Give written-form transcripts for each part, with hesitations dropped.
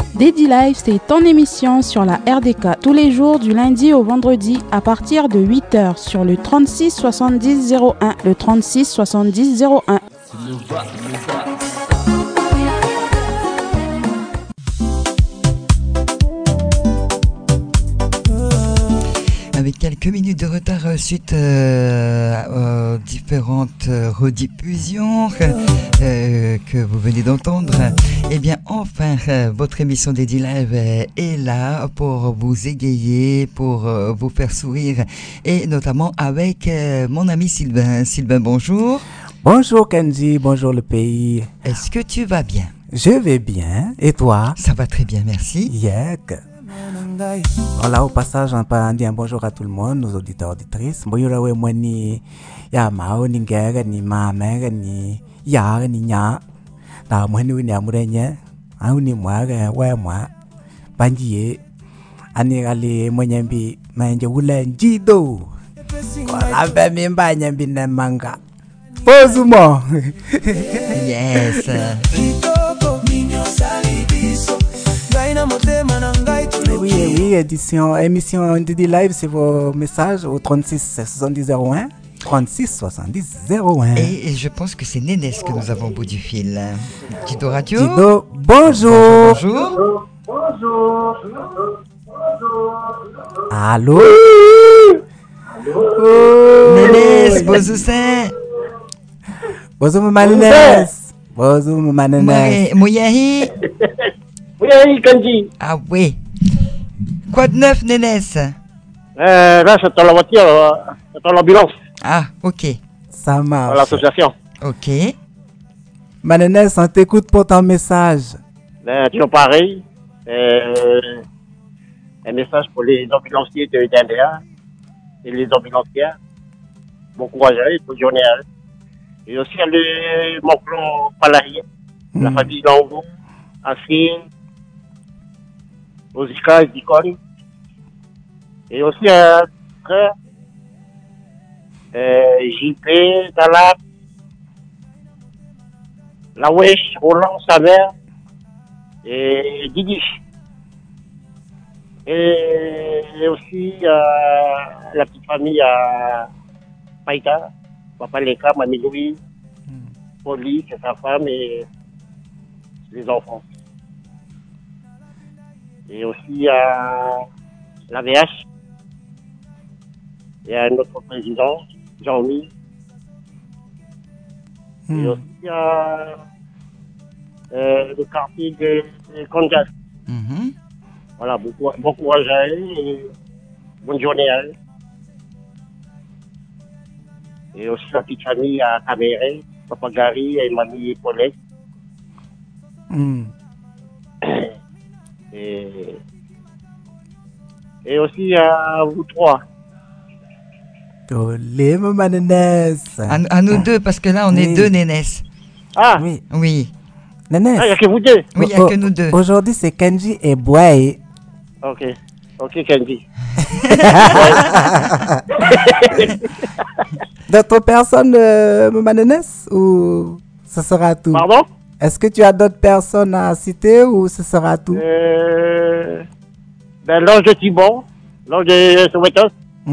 Dédi Live, c'est ton émission sur la RDK tous les jours du lundi au vendredi à partir de 8h sur le 36 70 01, le 36 70 01. Avec quelques minutes de retard suite aux différentes rediffusions que vous venez d'entendre, eh bien enfin votre émission Dédi Live est là pour vous égayer, pour vous faire sourire, et notamment avec mon ami Sylvain. Sylvain, bonjour. Bonjour Kenji, bonjour le pays. Est-ce que tu vas bien? Je vais bien, et toi? Ça va très bien, merci. Yek. Voilà, au passage, on peut dire bonjour à tout le monde, nos auditeurs, auditrices. Bonjour à moi ni Yamao, ni Gera, ni Mamega, ni Yara, ni Nya. Na moi ni Amurenya, ni moi, moi. Bandier, Anirali, Monyambi, Manja Jido. Voilà, ben, Mimba, Nyambi, Manga. Posumo. Yes. Oui, émission Dédi Live, c'est vos messages au 36 70 01. 36 70 01. Et je pense que c'est Nénès que nous avons au bout du fil. Dido Radio. Dido, bonjour. Bonjour. Bonjour. Allô. Nénès, Bozoussin. Bonjour, maman Nénès. Bonjour, maman Nénès. Mouyahi. Oui, Kanji. Ah oui. Quoi de neuf, Nénès? Là, c'est dans la voiture, c'est dans l'ambulance. Ah, ok. Ça marche. À l'association. Ok. Nénès, on t'écoute pour ton message. Toujours pareil. Un message pour les ambulanciers de Dindéa et les ambulancières. Bon courage à eux, bonne journée à eux. Et aussi à mon clan Palarié, la famille Lango, Afine, Ozika et Dikon. Et aussi un frère, JP, Dalap, La Wesh, Roland, sa mère, et Didi. Et aussi la petite famille à Païta, Papa Leka, Mamie Louis, Poli, c'est sa femme et les enfants. Et aussi à la VH, et à notre président, Jean-Mi. Et aussi à le quartier de Congas. Voilà, bon courage à eux et bonne journée à eux. Et aussi la petite famille à Caméré, Papa Gary et Mamie Paulette. Et aussi à vous trois. Les maman Nénès. À nous deux, parce que là, on est deux Nénès. Ah oui. Oui. Nénès. Ah, il n'y a que vous deux. Oui, il n'y a que nous deux. Aujourd'hui, c'est Kenji et Boy. Ok. Ok, Kenji. D'autres personnes, maman Nénès, ou ce sera tout? Pardon? Est-ce que tu as d'autres personnes à citer ou ce sera tout? L'ange de Thibon, l'ange de Sowetos.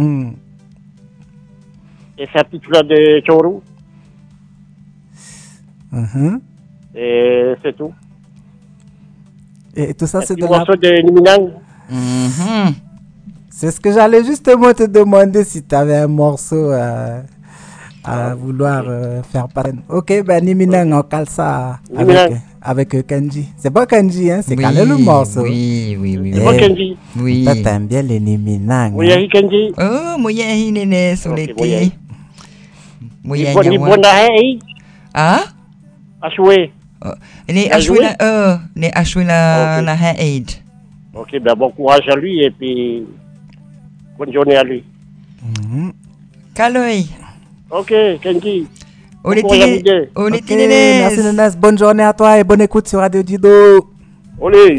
Et sa petite fleur de Chorou. Et c'est tout. Et tout ça, c'est de la... morceau de Niminang. C'est ce que j'allais justement te demander, si tu avais un morceau à vouloir faire paraître. Ok, ben Niminang, on cale ça avec Kenji. C'est pas Kenji, hein, c'est calé le morceau. Oui. C'est pas Kenji. Oui. Toi, t'aimes bien les Niminang. Mouyahi Kenji. Oh, Mouyahi Nénès, on l'était. Mouyahi. Mouyahi. Ah? Achoué. Ne achoué na Haïd. Ok, ben bon courage à lui et puis bonne journée à lui. Kaloy. Ok, Kenji. On était Merci Nénès, bonne journée à toi et bonne écoute sur Radio Dido. Olé.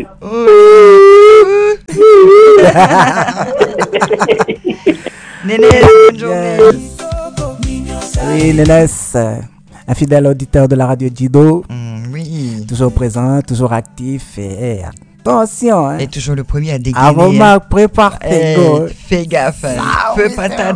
Nénès, bonne journée. Oui, Nénès, un fidèle auditeur de la Radio Dido. Oui. Toujours présent, toujours actif et attention, hein. Et toujours le premier à dégainer. Avant Marc, prépare tes go. Fais gaffe. Feu patate.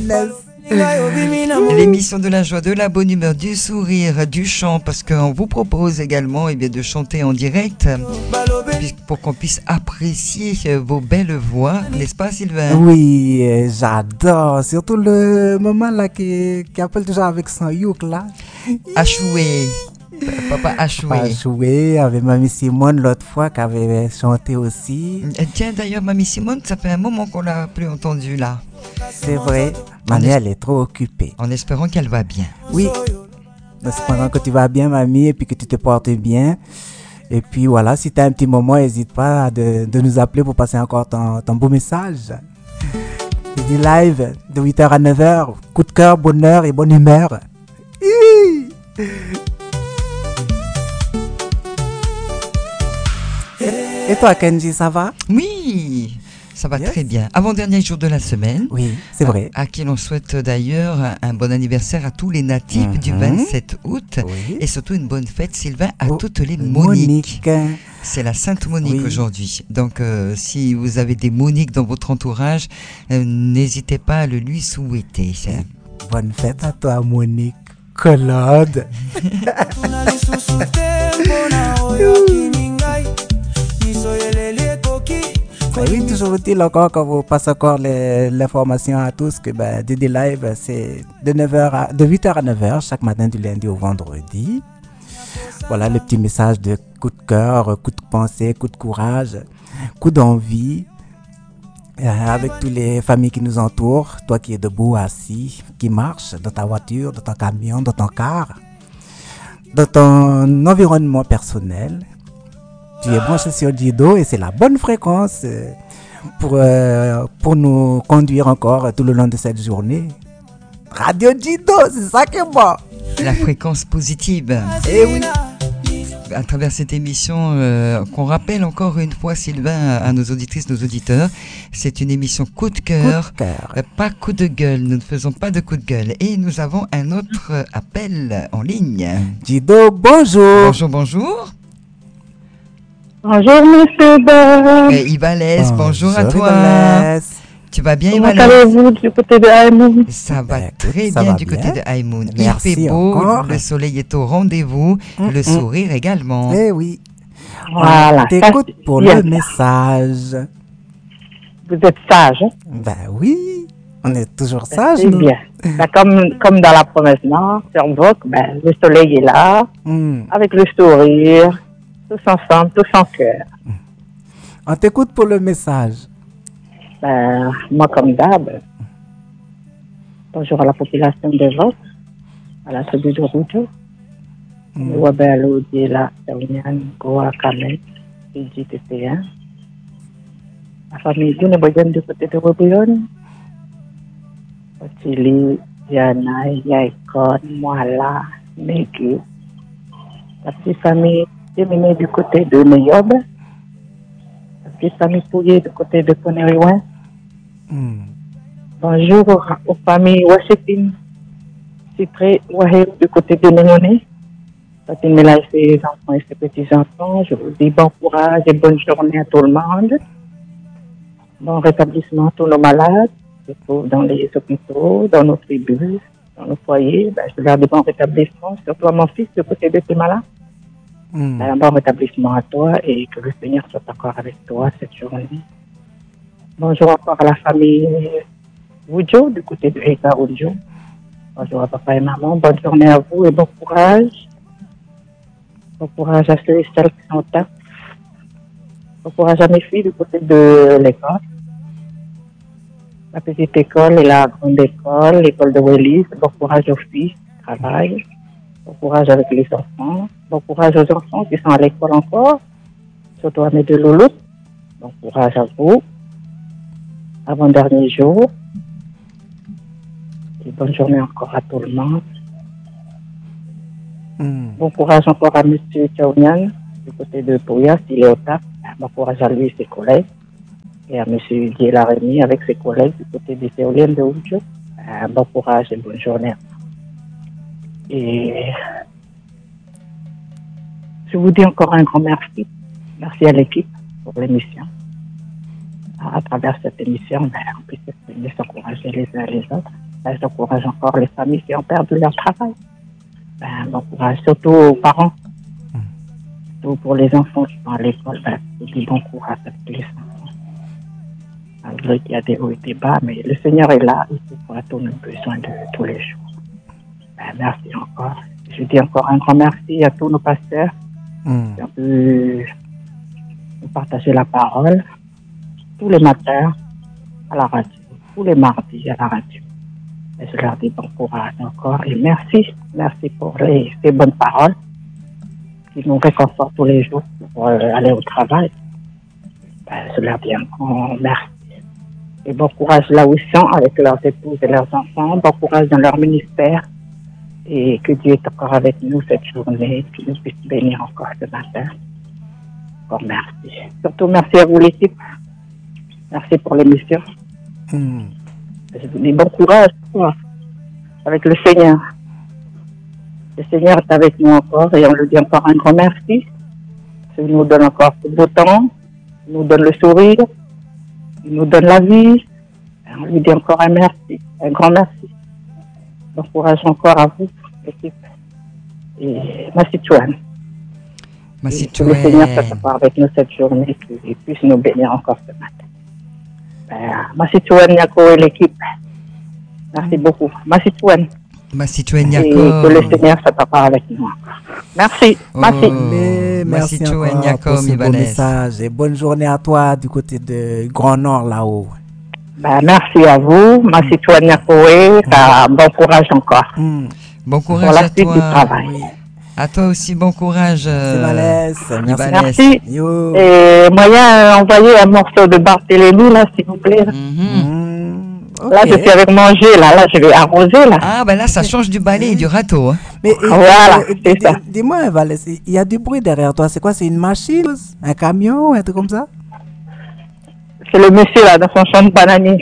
L'émission de la joie, de la bonne humeur, du sourire, du chant, parce qu'on vous propose également de chanter en direct pour qu'on puisse apprécier vos belles voix, n'est-ce pas Sylvain? Oui, j'adore, surtout le moment là qui appelle toujours avec son youk là. Achoué. Papa Achoué. Achoué avec Mamie Simone l'autre fois qui avait chanté aussi. Tiens d'ailleurs Mamie Simone, ça fait un moment qu'on l'a plus entendue là. C'est vrai, Mamie elle est trop occupée. En espérant qu'elle va bien. Oui, en espérant que tu vas bien Mamie et puis que tu te portes bien. Et puis voilà, si tu as un petit moment, n'hésite pas de nous appeler pour passer encore ton beau message. C'est du live de 8h à 9h, coup de cœur, bonheur et bonne humeur. Et toi Kenji, ça va? Oui, ça va très bien. Avant-dernier jour de la semaine. Oui, c'est vrai. À qui l'on souhaite d'ailleurs un bon anniversaire à tous les natifs du 27 août. Oui. Et surtout une bonne fête, Sylvain, à toutes les Moniques. Monique. C'est la Sainte Monique aujourd'hui. Donc, si vous avez des Moniques dans votre entourage, n'hésitez pas à le lui souhaiter. Bonne fête à toi, Monique. Claude. Oui, toujours utile encore quand vous passez encore l'information à tous que DD Live, c'est de 8h à 9h chaque matin du lundi au vendredi. Voilà le petit message de coup de cœur, coup de pensée, coup de courage, coup d'envie. Avec toutes les familles qui nous entourent, toi qui es debout, assis, qui marche dans ta voiture, dans ton camion, dans ton car, dans ton environnement personnel. Tu es branché sur Dido et c'est la bonne fréquence pour nous conduire encore tout le long de cette journée. Radio Dido, c'est ça qui est bon. La fréquence positive. Eh oui. À travers cette émission, qu'on rappelle encore une fois, Sylvain, à nos auditrices, nos auditeurs, c'est une émission coup de cœur, pas coup de gueule. Nous ne faisons pas de coup de gueule. Et nous avons un autre appel en ligne. Dido, bonjour. Bonjour, bonjour. Bonjour, monsieur Bell. Ivalès, bonjour à toi. Ivalès. Tu vas bien, Comment Ivalès? allez-vous du côté de Haïmoun? Ça va très bien du côté de Haïmoun. Il fait beau, encore. Le soleil est au rendez-vous, le sourire également. Eh oui. Voilà. On t'écoute pour le message. Vous êtes sage, hein? Ben oui, on est toujours sage. C'est bien. Comme dans la promesse Nord, sur Vogue, le soleil est là, avec le sourire, tous ensemble, tous en cœur. On t'écoute pour le message. Moi, comme d'hab, bonjour à la population de Vogue, à la cellule de Rougeau, Wabelo, Dila, Saunian, Goa, Kamet, Fiji, TP1, la famille d'une boyenne du côté de Rebouillon, Otili, Yana, Yaikon, Moala, Meki, la petite famille terminée du côté de Neyob, la petite famille Pouillée du côté de Poneriouin. Bonjour aux familles Washington, Cyprès, Waheb du côté de Némoné. Fatine Mela et ses enfants et ses petits-enfants, je vous dis bon courage et bonne journée à tout le monde. Bon rétablissement à tous nos malades, qui se trouvent dans les hôpitaux, dans nos tribus, dans nos foyers. Je leur dis bon rétablissement, surtout à mon fils de côté de tes malades. Un bon rétablissement à toi et que le Seigneur soit encore avec toi cette journée. Bonjour encore à la famille Woudjo, du côté de Eka Woudjo. Bonjour à papa et maman, bonne journée à vous et bon courage. Bon courage à ceux et celles qui sont là. Bon courage à mes filles du côté de l'école. La petite école et la grande école, l'école de Wallis. Bon courage aux filles qui travaillent. Bon courage avec les enfants. Bon courage aux enfants qui sont à l'école encore. Surtout à mes deux loulous. Bon courage à vous. Avant-dernier jour. Et bonne journée encore à tout le monde. Bon courage encore à M. Tchaounian, du côté de Pouya, s'il est au taf. Bon courage à lui et ses collègues. Et à M. Dieu Larémy avec ses collègues du côté des éoliennes de Oudjo. Bon courage et bonne journée. Et je vous dis encore un grand merci. Merci à l'équipe pour l'émission. À travers cette émission, on puisse s'encourager les uns les autres. J'encourage encore les familles qui ont perdu leur travail. J'encourage surtout aux parents, surtout pour les enfants qui sont à l'école. Je dis bon courage à tous les enfants. Malgré qu'il y a des hauts et des bas, mais le Seigneur est là, il pour tous nos besoins de tous les jours. Merci encore. Je dis encore un grand merci à tous nos pasteurs qui ont pu nous partager la parole tous les matins à la radio, tous les mardis à la radio. Et je leur dis bon courage encore et merci pour ces bonnes paroles qui nous réconfortent tous les jours pour aller au travail. Je leur dis encore merci. Et bon courage là où ils sont avec leurs épouses et leurs enfants, bon courage dans leur ministère et que Dieu est encore avec nous cette journée, qu'il nous puisse bénir encore ce matin. Encore merci. Surtout merci à vous l'équipe. Merci pour l'émission. Je vous dis bon courage avec le Seigneur. Le Seigneur est avec nous encore et on lui dit encore un grand merci. Il nous donne encore ce beau temps, il nous donne le sourire, il nous donne la vie. Et on lui dit encore un merci, un grand merci. Bon courage encore à vous, l'équipe. Et merci Chouane. Merci que le Seigneur soit avec nous cette journée, qu'il puisse nous bénir encore ce matin. Merci Chouane, Yako et l'équipe. Merci beaucoup. Merci Chouane. Merci Chouane, Et Yako. que le Seigneur soit avec nous encore. Merci. Merci. Merci encore pour ce beau message et bonne journée à toi du côté de Grand Nord là-haut. Merci à vous. Merci Chouane, Yako. Bon courage encore. Bon courage pour la à suite toi. du travail. Oui. À toi aussi, bon courage. Merci. Et moyen envoyer un morceau de Barthélémy là, s'il vous plaît. Okay. Là, je suis avec manger, là, je vais arroser, là. Ah, ben là, ça change du balai et du râteau. Hein. Mais, voilà, c'est ça. Dis-moi, Valès, il y a du bruit derrière toi. C'est quoi? C'est une machine? Un camion? Un truc comme ça? C'est le monsieur, là, dans son champ de bananier.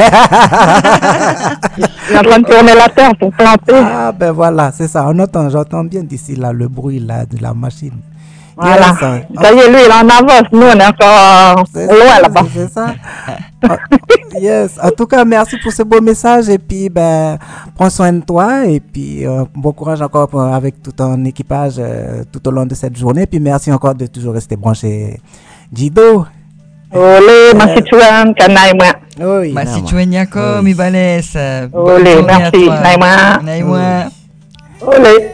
Il est en train de tourner la terre pour planter. Ah, ben voilà, c'est ça. J'entends bien d'ici, là, le bruit, là, de la machine. Voilà. Ça y est, lui, il est en avance. Nous, on est encore loin là-bas. C'est ça. Yes. En tout cas, merci pour ce beau message. Et puis, prends soin de toi. Et puis, bon courage encore avec tout ton équipage tout au long de cette journée. Et puis, merci encore de toujours rester branché. Jido. Olé, merci Chouane, Kanaïma. Oui. Merci Chouane, Yako, mi balès. Olé, merci, Naïma. Naïma. Olé.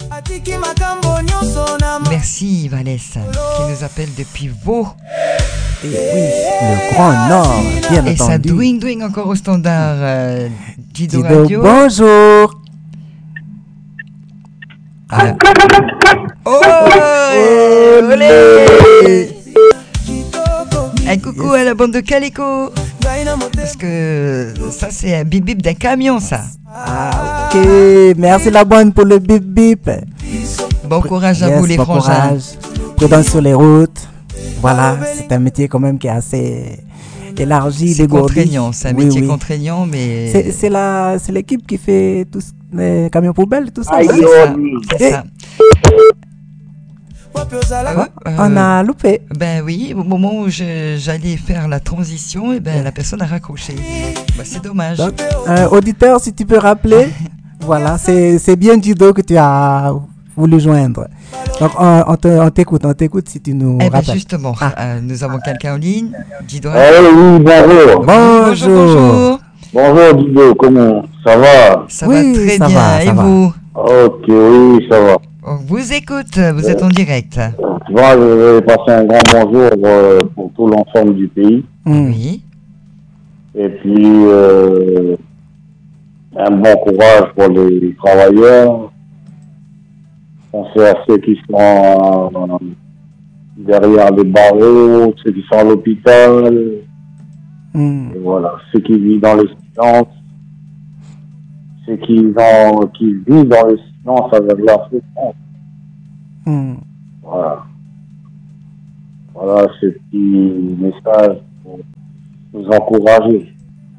Merci Valès qui nous appelle depuis Vaud. Et oui, le Grand Nord, bien entendu. Et ça douing encore au standard Jido Radio. Bonjour. Ah. Oh, olé. Un coucou à la bande de Calico. Parce que ça c'est un bip bip d'un camion ça. Ah ok, merci la bonne pour le bip bip. Bon courage à vous les frangins. Prudence sur les routes. Voilà, c'est un métier quand même qui est assez élargi, c'est dégourdi. Contraignant, c'est un métier contraignant mais... C'est l'équipe qui fait tous les camions poubelles, tout ça. C'est ça. On a loupé. Ben oui, au moment où j'allais faire la transition, et ben la personne a raccroché. Ben, c'est dommage. Donc, auditeur, si tu peux rappeler, voilà, c'est bien Jido que tu as voulu joindre. Donc on t'écoute si tu nous rappelles. Ben justement, nous avons quelqu'un en ligne, Jido. Oui, bonjour. Bonjour. Bonjour Jido, comment ça va? Ça va très bien, et vous? Ok, oui, ça va. On vous écoute, vous êtes en direct. Tu vois, je vais passer un grand bonjour pour tout l'ensemble du pays. Oui. Et puis, un bon courage pour les travailleurs. Pensez à ceux qui sont derrière les barreaux, ceux qui sont à l'hôpital. Et voilà, ceux qui vivent dans le silence. Ceux qui vivent dans le silence avec leur souffrance. Voilà. Voilà ce petit message pour nous encourager.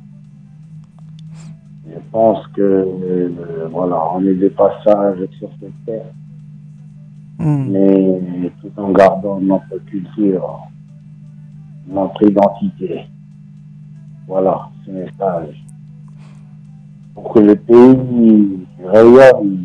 Je pense que voilà, on est des passages sur cette terre, mais tout en gardant notre culture notre identité. Voilà, ce message. Pour que le pays rayonne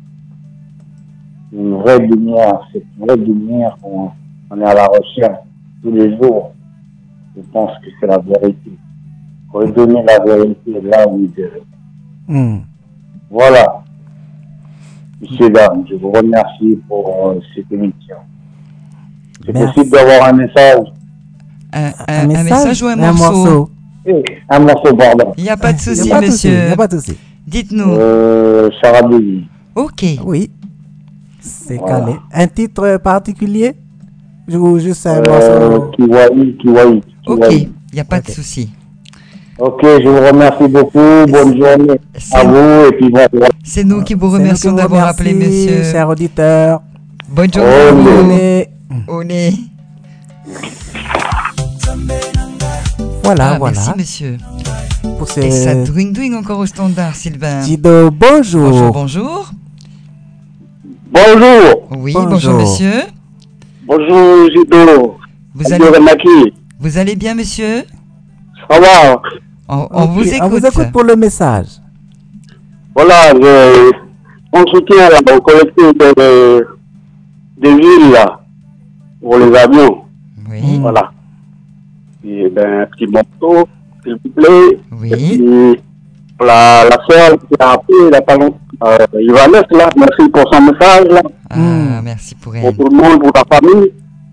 une vraie lumière, cette vraie lumière qu'on est à la recherche tous les jours. Je pense que c'est la vérité. Redonner la vérité là où il est. Voilà. Monsieur, dames, je vous remercie pour cette émission. C'est possible d'avoir un message? Un message ou un morceau? Un morceau, pardon. Il n'y a pas de souci, monsieur. Il n'y a pas de souci. Dites-nous. Charabini. Ok. Oui. C'est calé. Un titre particulier? Ou juste un morceau? Kiwai. Ok, il n'y a pas de souci. Ok, je vous remercie beaucoup. Bonne journée à vous. Et puis bon. C'est nous qui vous remercions d'avoir appelé, monsieur. Cher auditeur. Bonne journée. Olé. Voilà. Merci, monsieur. Pour Et ça dwing encore au standard, Sylvain. Dido, bonjour. Bonjour. Bonjour. Oui, bonjour, monsieur. Bonjour, Gido. Vous allez bien, monsieur? Ça va. On vous écoute. On vous écoute pour le message. Voilà, on soutient la collectif des villes là, pour les avions. Oui. Voilà. Et un petit morceau, s'il vous plaît. Oui. Et puis, la soeur qui a appelé, il n'y a pas longtemps, Ivanès, là, merci pour son message, là. Merci pour elle. Pour tout le monde, pour la famille.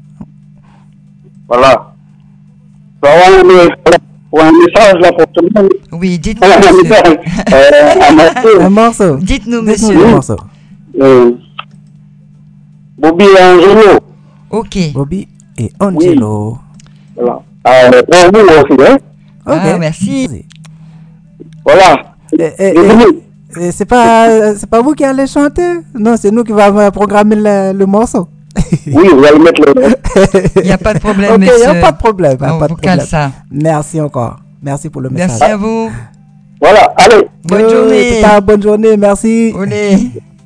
Voilà. Pour un message, là, pour tout le monde. Oui, dites-nous, monsieur. Un morceau. Dites-nous, monsieur. Un morceau. Bobby et Angelo. Ok. Bobby et Angelo. Voilà. Pour vous aussi, hein. Ok. Merci. Voilà. Et c'est pas vous qui allez chanter? Non, c'est nous qui va programmer le morceau. Oui, vous allez mettre le... Il n'y a pas de problème, ok, monsieur. il n'y a pas de problème. On vous cale ça. Merci encore. Merci pour le message. Merci à vous. Voilà, allez. Bonne journée. Bonne journée, merci. Olé.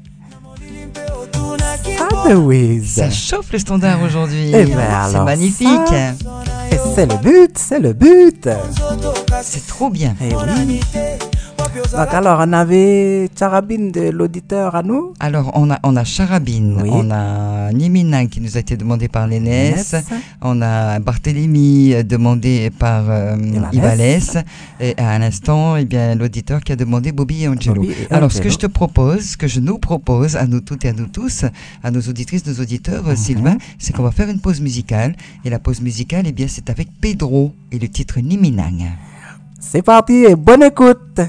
Ah, oui. Ça chauffe le standard aujourd'hui. Eh ben, c'est alors magnifique. Et c'est le but. C'est trop bien. Eh oui. Donc alors, on avait Charabine de l'auditeur à nous. Alors, on a Charabine, oui. On a Niminang qui nous a été demandé par l'Énès, on a Barthélemy demandé par Ivalès, et à l'instant, eh bien, l'auditeur qui a demandé Bobby et Angelo. Alors, ce que je nous propose, à nous toutes et à nous tous, à nos auditrices, nos auditeurs, Sylvain, c'est qu'on va faire une pause musicale, et la pause musicale, eh bien, c'est avec Pedro et le titre Niminang. C'est parti et bonne écoute.